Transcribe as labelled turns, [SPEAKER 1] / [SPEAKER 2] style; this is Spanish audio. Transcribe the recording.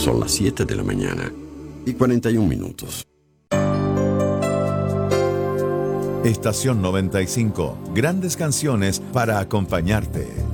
[SPEAKER 1] Son las 7 de la mañana y 41 minutos.
[SPEAKER 2] Estación 95. Grandes canciones para acompañarte.